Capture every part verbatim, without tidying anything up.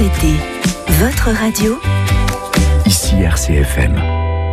votre été, votre radio. Ici R C F M.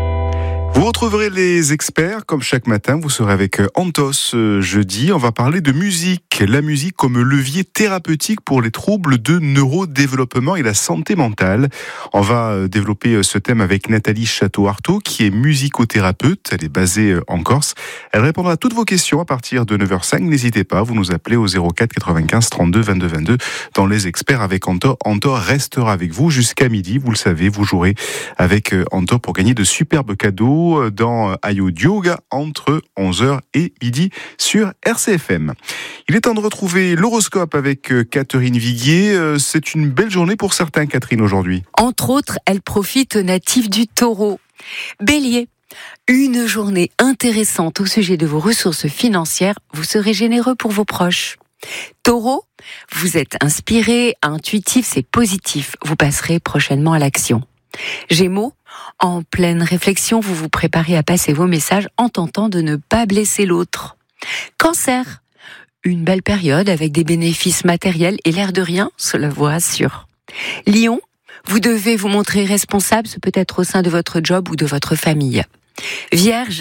Vous retrouverez les experts, comme chaque matin, vous serez avec Antos jeudi. On va parler de musique, la musique comme levier thérapeutique pour les troubles de neurodéveloppement et la santé mentale. On va développer ce thème avec Nathalie Château-Artaud, qui est musicothérapeute, elle est basée en Corse. Elle répondra à toutes vos questions à partir de neuf heures cinq. N'hésitez pas, vous nous appelez au zéro quatre quatre-vingt-quinze trente-deux vingt-deux vingt-deux dans les experts avec Antor. Antor restera avec vous jusqu'à midi, vous le savez, vous jouerez avec Antor pour gagner de superbes cadeaux dans Ayo Yoga entre onze heures et midi sur R C F M. Il est temps de retrouver l'horoscope avec Catherine Viguier. C'est une belle journée pour certains, Catherine, aujourd'hui. Entre autres, elle profite aux natifs du Taureau. Bélier, une journée intéressante au sujet de vos ressources financières. Vous serez généreux pour vos proches. Taureau, vous êtes inspiré, intuitif, c'est positif. Vous passerez prochainement à l'action. Gémeaux, en pleine réflexion, vous vous préparez à passer vos messages en tentant de ne pas blesser l'autre. Cancer, une belle période avec des bénéfices matériels et l'air de rien, cela vous rassure. Lion, vous devez vous montrer responsable, ce peut être au sein de votre job ou de votre famille. Vierge,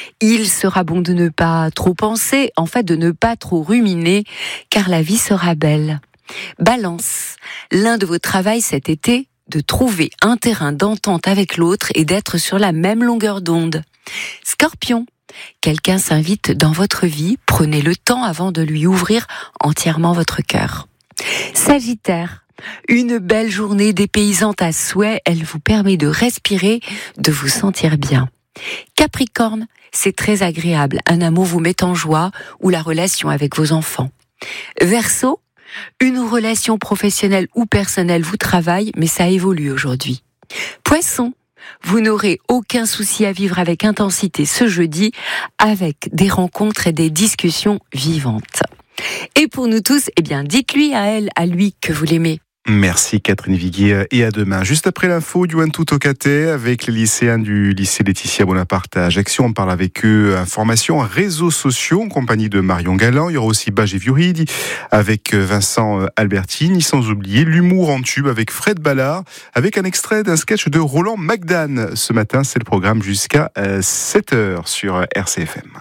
il sera bon de ne pas trop penser, en fait de ne pas trop ruminer, car la vie sera belle. Balance, l'un de vos travails cet été, de trouver un terrain d'entente avec l'autre et d'être sur la même longueur d'onde. Scorpion, quelqu'un s'invite dans votre vie, prenez le temps avant de lui ouvrir entièrement votre cœur. Sagittaire, une belle journée dépaysante à souhait, elle vous permet de respirer, de vous sentir bien. Capricorne, c'est très agréable, un amour vous met en joie ou la relation avec vos enfants. Verseau, une relation professionnelle ou personnelle vous travaille, mais ça évolue aujourd'hui. Poisson, vous n'aurez aucun souci à vivre avec intensité ce jeudi, avec des rencontres et des discussions vivantes. Et pour nous tous, eh bien, dites-lui à elle, à lui, que vous l'aimez. Merci Catherine Viguier et à demain. Juste après l'info, Yuantou Tokate avec les lycéens du lycée Laetitia Bonaparte à Ajaccio. On parle avec eux information, réseaux sociaux en compagnie de Marion Galland. Il y aura aussi Bage et Viuridi avec Vincent Albertini, sans oublier l'humour en tube avec Fred Ballard, avec un extrait d'un sketch de Roland McDan. Ce matin, c'est le programme jusqu'à sept heures sur R C F M.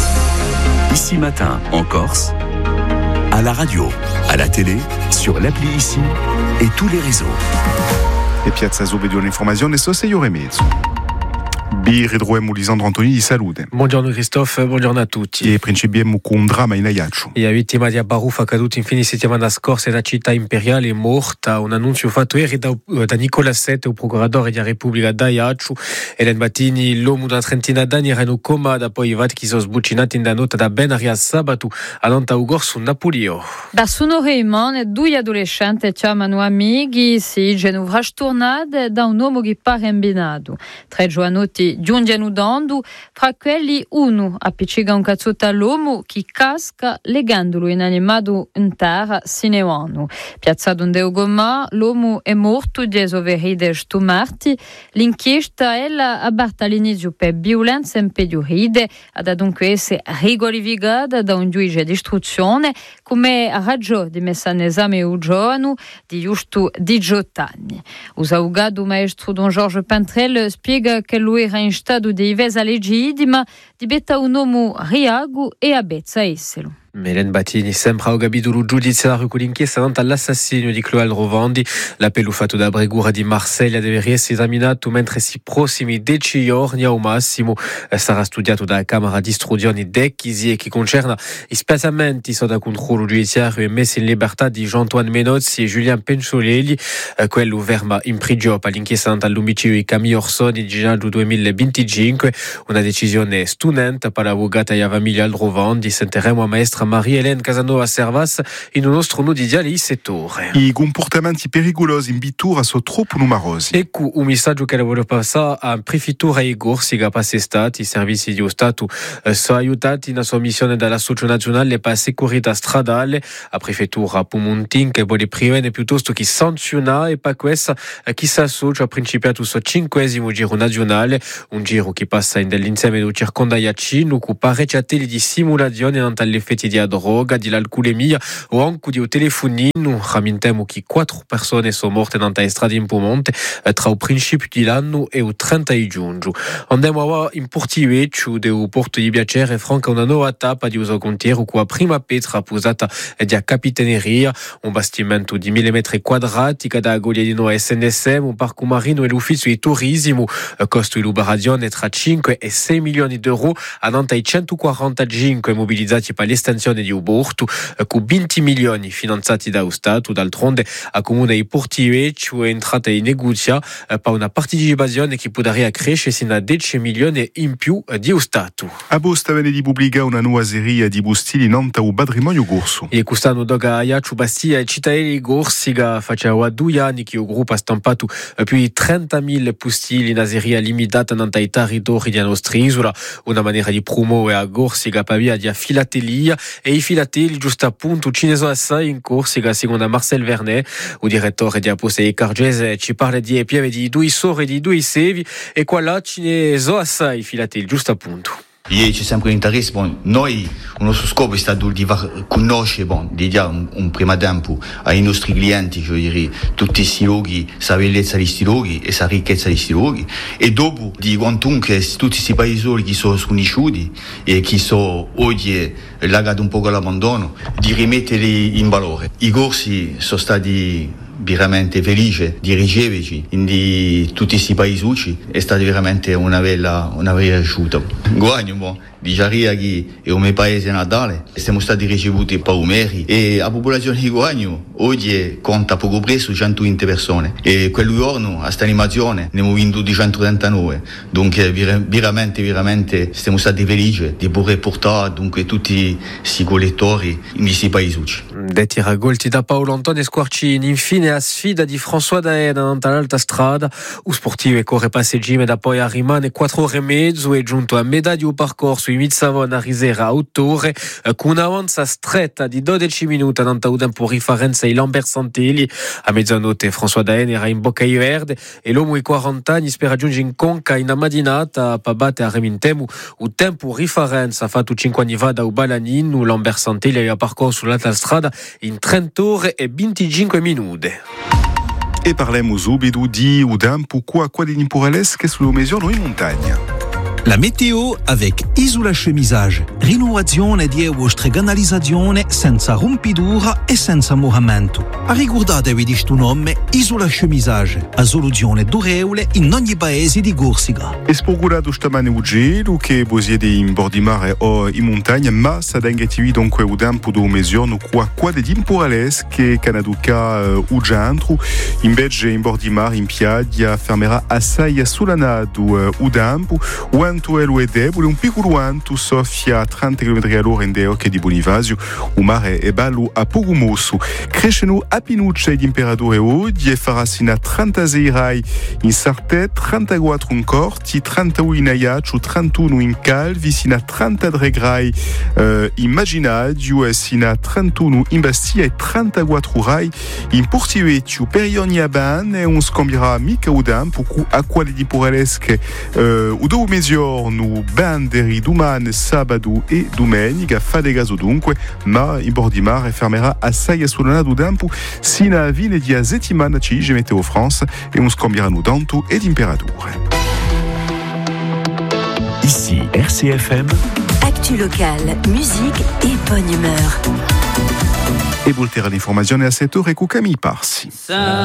Ici matin en Corse, à la radio, à la télé, sur l'appli Ici et tous les réseaux. E Piazza Zobedio l'informazione so se io remezzo. Birredroemo Lisandro Antoni di salute. Buongiorno Christophe, buongiorno a tutti. E principiamo con un dramma in Ajaccio. La vittima di Abaruf accaduta in fine settimana scorsa nella città imperiale è morta. Un annuncio fatto ieri da, da Nicola Sette, il procuratore della Repubblica d'Ajaccio. Elen Battini, l'uomo di una trentina d'anni, era in coma dopo i fatti che sono sbuccinati nella notte da ben a sabato a Lontaugor su Napolio. Da sono Raymond, due adolescenti chiamano amici, si genu vrastornade da un uomo che pare imbinato. Tre giovanotti giungono dando, fra quelli uno appiccica un cazzotto all'uomo che casca legandolo inanimato in terra sine anno. Piazzato in Deogomà, l'uomo è morto dietro veride stomarti. L'inchiesta è aperta all'inizio per violenza in peduride, ha dunque essere regolivigata da un giudice di istruzione come a ragione di messa in esame un giorno di giusto diciotto anni. Usaugado maestro Don Giorgio Pantrel spiega che lui era in stato di difesa legittima, diventa un uomo riago e abbezza essere. Hélène Battini sembra ho capito giudiziario con l'inchiesta davanti all'assassinio di Cloal Rovandi. L'appello fatto da Bregura di Marsiglia deve essere esaminato mentre si prossimi dieci giorni al massimo sarà studiato dalla Camera di Istruzione d'Ecchisi e che concerne i spiazzamenti sotto controllo giudiziario e messi in libertà di Jean-Antoine Menozzi e Giulian Penciolelli, quello ferma in prigione per l'inchiesta davanti all'omicidio di Camille Orsoni di gennaio duemilaventicinque. Una decisione stunente per l'avvocata e la famiglia Rovandi. Sentiremo a maestra Marie-Hélène Casanova Servas in un nostro nudidia lì settore. I comportamenti pericolosi in pittura sono troppo numerosi. Ecco un messaggio che voglio passare a prefettura e Gorsi che passe stati i servizi di Stato eh, sono aiutati nella sua missione dall'Associazione Nazionale per la Sicurezza Stradale a prefettura Pumontin che vuole prevenire piuttosto che sanzionare e per questo eh, chi si associa ha principiato il suo cinquesimo giro nazionale, un giro che passa in dell'insieme del circondario Cino con parecchi ateli di simulazione davanti agli effetti trafitti di droga, di l'alcolemia o anche di telefonino. Ramintemo che quattro persone sono morte nella strada in Piemonte tra il principio dell'anno e il trenta di giugno. Andiamo a in Portivecchio del porto di Biacere franca una nuova tappa di uso contiero con la prima pietra posata di capitaneria, un bastimento di mille metri quadrati che da Gogliadino S N S M, un parco marino e l'ufficio di turismo, costo di luberazione tra cinque e sei milioni di euro, a i centoquarantacinque mobilizzati per l'estensione di Uborto, con venti milioni finanziati da Stato. D'altronde, a comune di Portivecchio è entrata in negozia per una partecipazione che potrebbe crescere sino a dieci milioni in più di Stato. A Bosta venne di pubblica una nuova serie di bustili nonta un patrimonio gorso. E quest'anno doga Aiaccio Bastia e Cittaelli Gorsiga faceva due anni che il gruppo ha stampato più di trentamila postili in serie limitata nei territori della nostra isola, una maniera di promuovere a Gorsiga per via di filatelia e i filatelli giusto appunto ce ne sono assai in Corsica, secondo Marcel Vernet, il direttore di Apostei Cargese, ci parla di pieve di due sore di due sevi e qua là ce ne sono assai filatelli giusto appunto. E c'è sempre un interesse, bon, noi, il nostro scopo è stato di far conoscere, bon, di dare un, un primo tempo ai nostri clienti, cioè dire, tutti questi luoghi, la bellezza di questi luoghi e la ricchezza di questi luoghi, e dopo di quantunque tutti questi paesi che sono sconosciuti e che sono oggi lasciati un po' all'abbandono, di rimetterli in valore. I corsi sono stati veramente felice di riceverci in tutti questi paesi, è stata veramente una bella, una bella aiuto. Guagno, boh, di Giaria che è il mio paese natale, siamo stati ricevuti per umeri e la popolazione di Guagno oggi conta poco presso centoventi persone e quel giorno a questa animazione ne abbiamo vinto duecentotrentanove, dunque veramente veramente siamo stati felici di poter portare dunque tutti questi collettori in questi paesi. Detti raccolti da Paolo Antonio Squarcini, infine la sfida di François Daena nell'alta strada, il sportivo corre passeggime da poi a rimane quattro ore e mezzo e giunto a metà di un percorso in Mizzavona a Risera a Autore con un'avanza stretta di dodici minuti nel tempo riferenza ai Lambert Santelli. A mezzanotte François Daena era in Bocca Verde e l'uomo di quaranta anni spera giungere in Conca in Amadinata per battere a Remintemu il tempo riferenza fatto cinque anni fa da Ubalanin. Lambert Santelli aveva percorso l'alta strada in trenta ore e venticinque minuti. E parliamo subito di Udam, pourquoi quoi di Nimpuralesque sulle mesure in montagna. La meteo avec Isola Chemisage, rinnovazione di vostra canalizzazione senza rompidura e senza moramento. A ricordatevi di sto nome Isola Chemisage, a soluzione durevole in ogni paese di Corsica. E spogurato stamane u gelo che posiede in bordi mare o in montagna, ma sa d'engativi dunque u dampo do mesurno qua qua di Nimpuralesque canaduca uh, u giantru, invece in bordi mare in piaggia fermerà assai sull'anado uh, u dampo, u Antuelo e debole, un piccolo antu soffia a trenta chilometri all'ora in deocche di Bonivasio, un mare è bello a poco mosso. Crescono a pinuccia di imperatori oggi e farà sino a trentasei rai in Sartè, trentaquattro in Corti, trentauno in Aiaccio, trentuno in Calvi, sino a trentatré rai uh, in Maginadio e sino a trentuno in Bastia e trentaquattro rai in Portivecchio. Per ogni aban e un scambierà mica udam, poco a quali di Poralesche uh, u due mesi no banderi domani, sabato e domenica, fadegaso dunque, ma in bordi mare fermerà assai sull'anado dampo sino a fine di settimana ci G Meteo France e un scambieranno d'anto e di temperature. Ici R C F M. Actu locale, musique et bonne humeur. E volterà l'informazione a sette ore con Camille Parsi.